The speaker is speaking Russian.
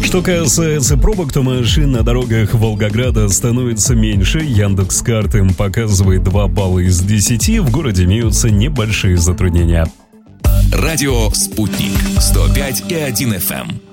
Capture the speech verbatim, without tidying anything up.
Что касается пробок, то машин на дорогах Волгограда становится меньше. Яндекс.Карты показывает два балла из десяти. В городе имеются небольшие затруднения. Радио «Спутник» сто пять и один эф эм.